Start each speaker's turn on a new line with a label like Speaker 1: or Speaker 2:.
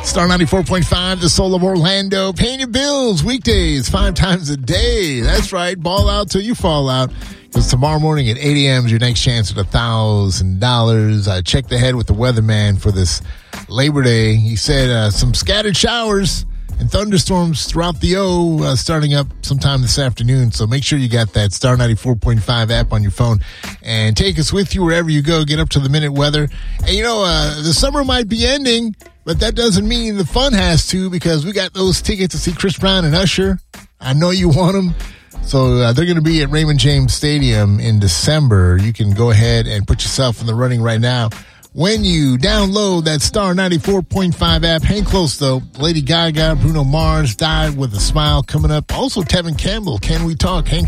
Speaker 1: Star 94.5, the soul of Orlando. Paying your bills weekdays 5 times a day. That's right. Ball out till you fall out. Because tomorrow morning at 8 a.m. is your next chance at $1,000. I checked ahead with the weatherman for this Labor Day. He said some scattered showers and thunderstorms throughout the starting up sometime this afternoon. So make sure you got that Star 94.5 app on your phone and take us with you wherever you go. Get up to the minute weather. And the summer might be ending, but that doesn't mean the fun has to, because we got those tickets to see Chris Brown and Usher. I know you want them. So they're going to be at Raymond James Stadium in December. You can go ahead and put yourself in the running right now when you download that Star 94.5 app. Hang close, though. Lady Gaga, Bruno Mars, Die with a Smile coming up. Also, Tevin Campbell, Can We Talk? Hang